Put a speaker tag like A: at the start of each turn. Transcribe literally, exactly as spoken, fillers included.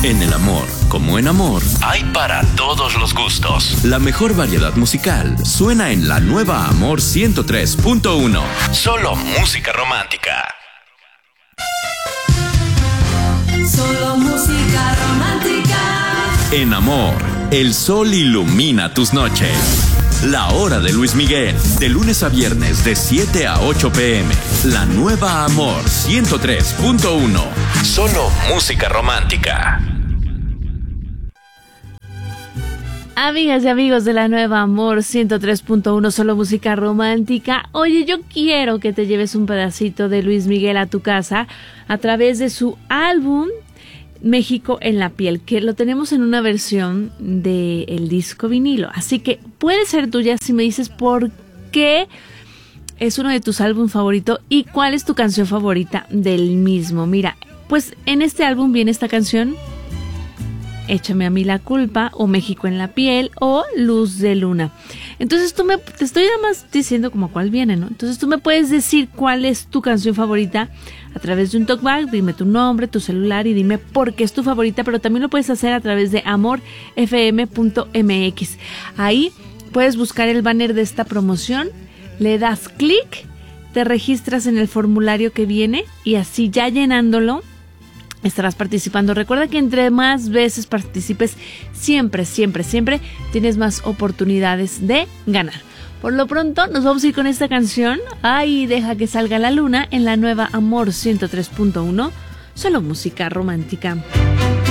A: En el amor, como en amor, hay para todos los gustos. La mejor variedad musical suena en la nueva Amor ciento tres punto uno. Solo música romántica.
B: Solo música romántica.
A: En amor, el sol ilumina tus noches. La hora de Luis Miguel, de lunes a viernes de siete a ocho pm. La nueva Amor ciento tres punto uno. Solo música romántica.
C: Amigas y amigos de la nueva Amor ciento tres punto uno, solo música romántica. Oye, yo quiero que te lleves un pedacito de Luis Miguel a tu casa a través de su álbum México en la piel, que lo tenemos en una versión del disco vinilo. Así que puede ser tuya si me dices por qué es uno de tus álbumes favoritos y cuál es tu canción favorita del mismo. Mira, pues en este álbum viene esta canción, Échame a mí la culpa, o México en la piel, o Luz de Luna. Entonces tú me, te estoy nada más diciendo como cuál viene, ¿no? Entonces tú me puedes decir cuál es tu canción favorita a través de un talkback. Dime tu nombre, tu celular y dime por qué es tu favorita, pero también lo puedes hacer a través de amor f m punto m x. Ahí puedes buscar el banner de esta promoción, le das clic, te registras en el formulario que viene y así ya llenándolo estarás participando. Recuerda que entre más veces participes, siempre, siempre, siempre tienes más oportunidades de ganar. Por lo pronto, nos vamos a ir con esta canción. Ay, deja que salga la luna en la nueva Amor ciento tres punto uno. Solo música romántica.